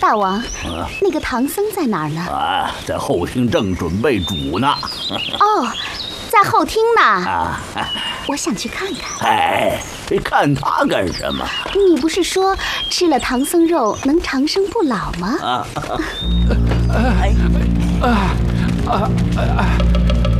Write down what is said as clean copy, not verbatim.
大王，那个唐僧在哪儿呢？ 啊，在后厅正准备煮呢。 哦，在后厅呢。我想去看看。 哎，看他干什么？ 你不是说吃了唐僧肉能长生不老吗？